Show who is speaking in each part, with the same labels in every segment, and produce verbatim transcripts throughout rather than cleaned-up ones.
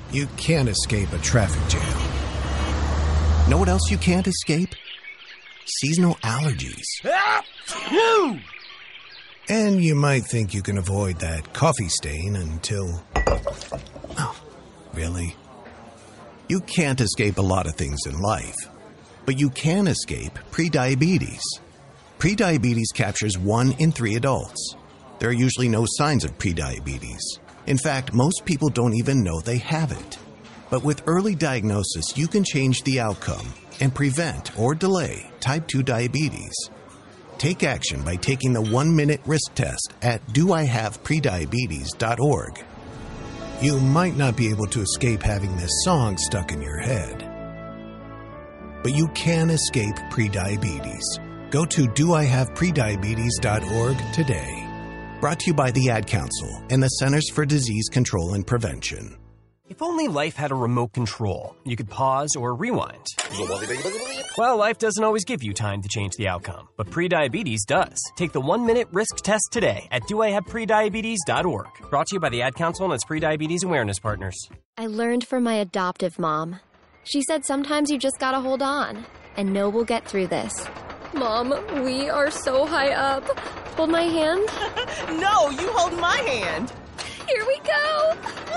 Speaker 1: You can't escape a traffic jam. Know what else you can't escape? Seasonal allergies. And you might think you can avoid that coffee stain until... Oh, really? You can't escape a lot of things in life, but you can escape prediabetes. Prediabetes captures one in three adults. There are usually no signs of prediabetes. In fact, most people don't even know they have it. But with early diagnosis, you can change the outcome and prevent or delay type two diabetes. Take action by taking the one-minute risk test at do I have prediabetes dot org. You might not be able to escape having this song stuck in your head, but you can escape prediabetes. Go to do I have prediabetes dot org today. Brought to you by the Ad Council and the Centers for Disease Control and Prevention.
Speaker 2: If only life had a remote control, you could pause or rewind. Well, life doesn't always give you time to change the outcome, but prediabetes does. Take the one-minute risk test today at do I have prediabetes dot org. Brought to you by the Ad Council and its prediabetes awareness partners.
Speaker 3: I learned from my adoptive mom. She said sometimes you just gotta hold on and know we'll get through this. Mom, we are so high up. Hold my hand.
Speaker 4: No, you hold my hand.
Speaker 3: Here we go.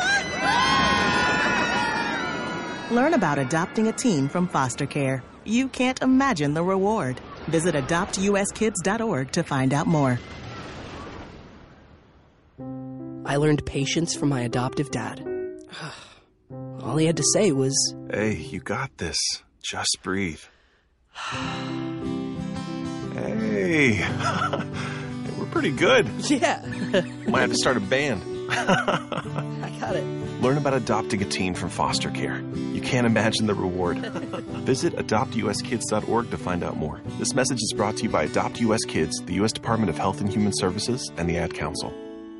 Speaker 4: Learn about adopting a teen from foster care. You can't imagine the reward. Visit adopt U S kids dot org to find out more.
Speaker 5: I learned patience from my adoptive dad. All he had to say was,
Speaker 6: "Hey, you got this. Just breathe." Hey, we're pretty good.
Speaker 5: yeah.
Speaker 6: Might have to start a band.
Speaker 5: I got it.
Speaker 6: Learn about adopting a teen from foster care. You can't imagine the reward. Visit adopt U S kids dot org to find out more. This message is brought to you by Adopt U S Kids, the U S Department of Health and Human Services, and the Ad Council.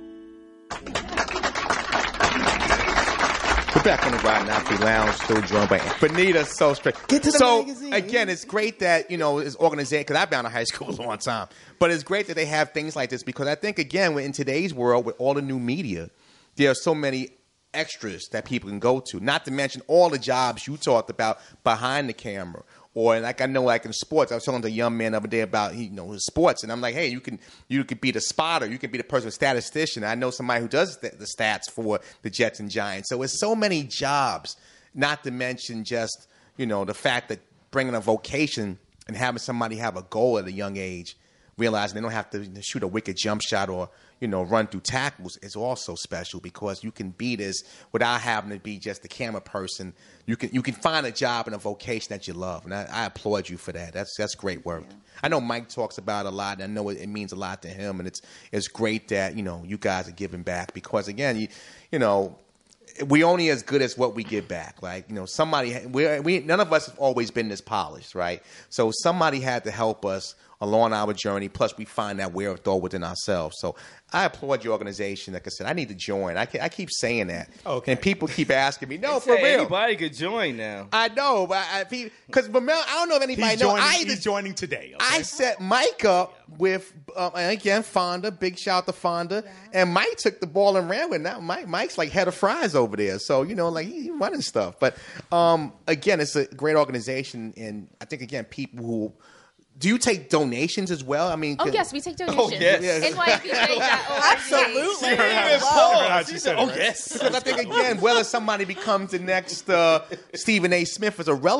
Speaker 7: We're back on the Rod Nazi Lounge, still joined by Benita So straight. Get to the so, magazine. Again, it's great that, you know, it's organization, because I've been out of high school a long time, but it's great that they have things like this, because I think, again, in today's world, with all the new media, there are so many extras that people can go to, not to mention all the jobs you talked about behind the camera. Or like I know, like in sports, I was talking to a young man the other day about you know his sports, and I'm like, hey, you can you could be the spotter, you can be the person statistician. I know somebody who does the, the stats for the Jets and Giants. So it's so many jobs, not to mention just you know the fact that bringing a vocation and having somebody have a goal at a young age, realizing they don't have to shoot a wicked jump shot or you know run through tackles is also special, because you can be this without having to be just the camera person. You can you can find a job and a vocation that you love, and I, I applaud you for that. That's that's great work. Yeah. I know Mike talks about it a lot, and I know it, it means a lot to him, and it's it's great that you know you guys are giving back, because again, you you know we only as good as what we give back. Like you know somebody we we none of us have always been this polished, right? So somebody had to help us along our journey. Plus, we find that wherewithal within ourselves. So I applaud your organization. Like I said, I need to join. I, I keep saying that. Okay. And people keep asking me, no, for real.
Speaker 8: Anybody could join now.
Speaker 7: I know. but Because I, I don't know if anybody
Speaker 9: he's
Speaker 7: knows.
Speaker 9: Joining,
Speaker 7: I,
Speaker 9: he's joining today. Okay?
Speaker 7: I set Mike up with, um, again, Fonda. Big shout to Fonda. Yeah. And Mike took the ball and ran with it. Now Mike, Mike's like head of fries over there. So, you know, like he's running stuff. But, um, again, it's a great organization. And I think, again, people who – do you take donations as well? I mean,
Speaker 10: oh yes, we take donations.
Speaker 7: Oh yes,
Speaker 10: N Y F P J dot org.
Speaker 4: Absolutely.
Speaker 9: She heard how she said it.
Speaker 7: Oh yes, because I think again, whether somebody becomes the next uh, Stephen A. Smith is irrelevant.